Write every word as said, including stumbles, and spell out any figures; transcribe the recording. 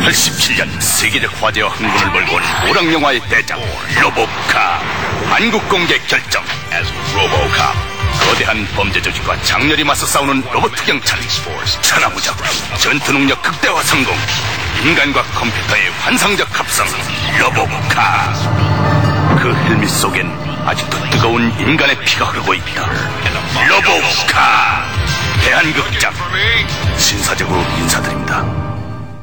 천구백팔십칠 년 세계적 화제와 흥분을 몰고 온 오락영화의 대작 로보캅. 한국 공개 결정. 로보캅. 거대한 범죄 조직과 장렬히 맞서 싸우는 로봇 경찰. 천하무적 전투능력 극대화 성공. 인간과 컴퓨터의 환상적 합성. 로보캅. 그 헬멧 속엔 아직도 뜨거운 인간의 피가 흐르고 있다. 로보캅. 대한극장 신사적으로 인사드립니다.